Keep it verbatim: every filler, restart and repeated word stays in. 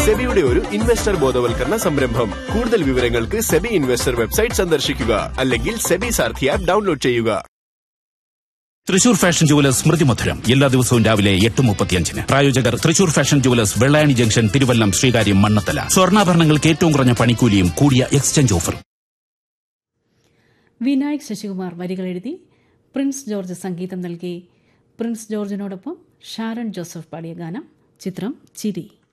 സെബിയുടെ ഒരു ഇൻവെസ്റ്റർ ബോധവൽക്കരണ സംരംഭം. കൂടുതൽ വിവരങ്ങൾക്ക് സെബി ഇൻവെസ്റ്റർ വെബ്സൈറ്റ് സന്ദർശിക്കുക അല്ലെങ്കിൽ സെബി സാരഥി ആപ്പ് ഡൗൺലോഡ് ചെയ്യുക. തൃശൂർ ഫാഷൻ ജുവലേഴ്സ് സ്മൃതി മധുരം എല്ലാ ദിവസവും രാവിലെ എട്ട് മുപ്പത്തിയഞ്ചിന്. പ്രായോജകർ Thrissur fashion jewellers, Vellayani junction, Thiruvallam, Sreekaryam, Mannathala. സ്വർണ്ണാഭരണങ്ങൾക്ക് ഏറ്റവും കുറഞ്ഞ പണിക്കൂലിയും കൂടിയ എക്സ്ചേഞ്ച് ഓഫറും. വിനായക് ശശികുമാർ വരികൾ എഴുതി പ്രിൻസ് ജോർജ് സംഗീതം നൽകി. പ്രിൻസ് ജോർജിനോടൊപ്പം ഷാരൺ ജോസഫ് പാടിയ ഗാനം. ചിത്രം ചിരി.